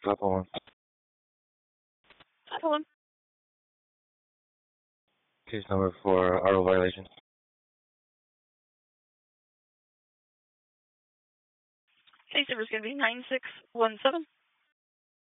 501. Hello. Case number for auto violation. Case number is going to be 9617.